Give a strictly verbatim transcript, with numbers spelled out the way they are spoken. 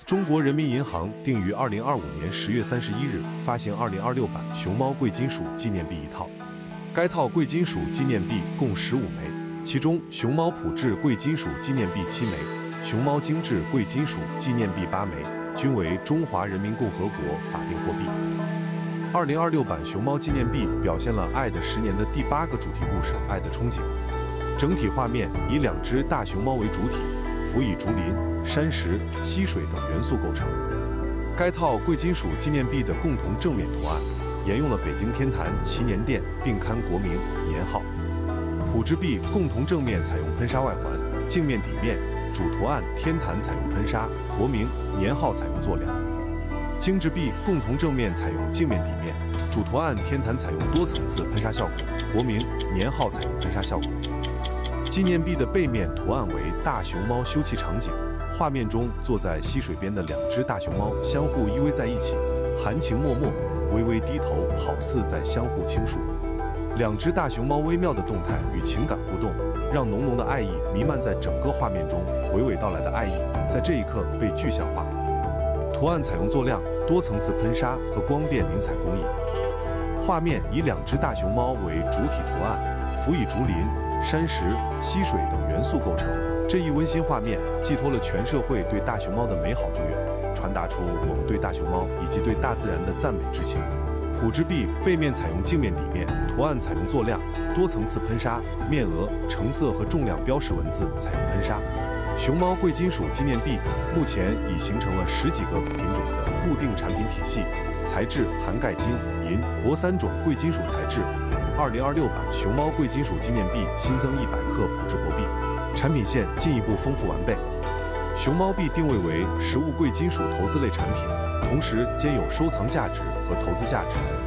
中国人民银行定于二零二五年十月三十一日发行二零二六版熊猫贵金属纪念币一套。该套贵金属纪念币共十五枚，其中熊猫普制贵金属纪念币七枚，熊猫精致贵金属纪念币八枚，均为中华人民共和国法定货币。二零二六版熊猫纪念币表现了《爱的十年》的第八个主题故事《爱的憧憬》，整体画面以两只大熊猫为主体，辅以竹林、山石、溪水等元素构成。该套贵金属纪念币的共同正面图案沿用了北京天坛祈年殿并刊国名、年号。普制币共同正面采用喷砂外环，镜面底面主图案天坛采用喷砂，国名、年号采用做亮。精致币共同正面采用镜面底面，主图案天坛采用多层次喷砂效果，国名、年号采用喷砂效果。纪念币的背面图案为大熊猫休憩场景，画面中坐在溪水边的两只大熊猫相互依偎在一起，含情脉脉，微微低头，好似在相互倾诉。两只大熊猫微妙的动态与情感互动，让浓浓的爱意弥漫在整个画面中，娓娓道来的爱意在这一刻被具象化。图案采用做亮、多层次喷砂和光电临彩工艺。画面以两只大熊猫为主体图案，辅以竹林、山石、溪水等元素构成。这一温馨画面寄托了全社会对大熊猫的美好祝愿，传达出我们对大熊猫以及对大自然的赞美之情。普制币背面采用镜面底面，图案采用做亮、多层次喷砂，面额、成色和重量标识文字采用喷砂。熊猫贵金属纪念币目前已形成了十几个品种的固定产品体系，材质涵盖金、银、铂三种贵金属材质。二零二六版熊猫贵金属纪念币新增一百克普制铂币，产品线进一步丰富完备。熊猫币定位为实物贵金属投资类产品，同时兼有收藏价值和投资价值。